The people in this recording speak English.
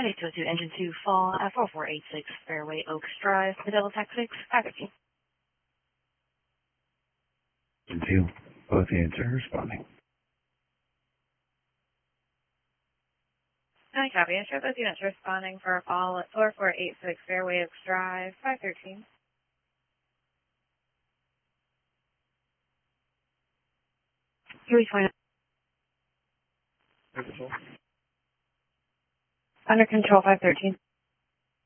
9822 Engine 2 fall at 4486 Fairway Oaks Drive, Medela, Texas, 513. Engine 2, both units are responding. Hi, copy. I show both units responding for a fall at 4486 Fairway Oaks Drive, 513. Under control, 513.